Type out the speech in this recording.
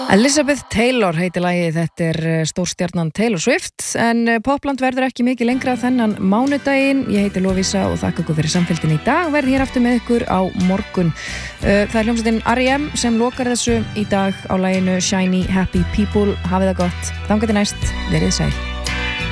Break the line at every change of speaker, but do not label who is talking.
Elizabeth Taylor heitir lagið, þetta stórstjarnan Taylor Swift, en Popland verður ekki mikið lengra þennan mánudaginn. Ég heiti Lovísa og þakka ykkur fyrir samfylgdina í dag. Verð hér aftur með ykkur á morgun. Það hljómsveitin R.E.M. sem lokar þessu í dag á laginu Shiny Happy People. Hafið það gott. Þangað til næst, verið sæl.